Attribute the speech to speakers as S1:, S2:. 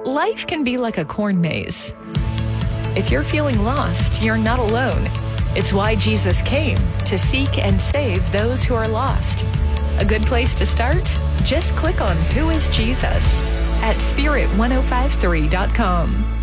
S1: Life can be like a corn maze. If you're feeling lost, you're not alone. It's why Jesus came, to seek and save those who are lost. A good place to start? Just click on Who is Jesus at spirit1053.com.